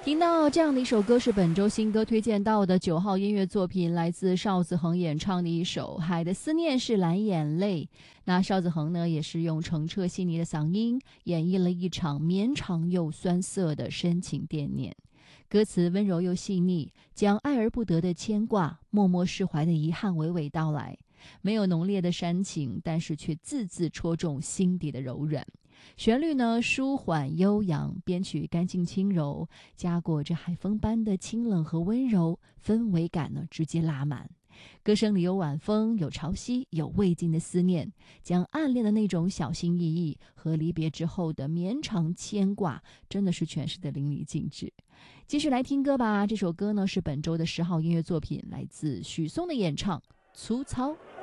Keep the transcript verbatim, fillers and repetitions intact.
听到这样的一首歌是本周新歌推荐到的九号音乐作品，来自邵子恒演唱的一首《海的思念是蓝眼泪》。那邵子恒呢，也是用澄澈细腻的嗓音演绎了一场绵长又酸涩的深情惦念。歌词温柔又细腻，将爱而不得的牵挂、默默释怀的遗憾娓娓道来。没有浓烈的煽情，但是却字字戳中心底的柔软。旋律呢舒缓悠扬，编曲干净轻柔，加裹着海风般的清冷和温柔，氛围感呢直接拉满。歌声里有晚风，有潮汐，有未尽的思念，将暗恋的那种小心翼翼和离别之后的绵长牵挂，真的是诠释的淋漓尽致。继续来听歌吧，这首歌呢是本周的十号音乐作品，来自许嵩的演唱《粗糙》。